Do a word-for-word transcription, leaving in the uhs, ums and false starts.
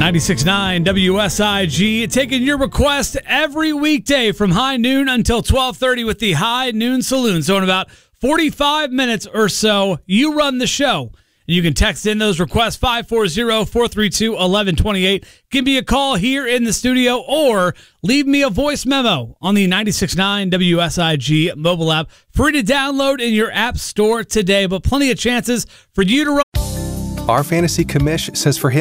ninety-six point nine W S I G, taking your request every weekday from high noon until twelve thirty with the High Noon Saloon. So in about forty-five minutes or so, you run the show. And you can text in those requests, five four zero, four three two, one one two eight. Give me a call here in the studio or leave me a voice memo on the ninety-six point nine W S I G mobile app. Free to download in your app store today, but plenty of chances for you to run. Our fantasy commish says for him,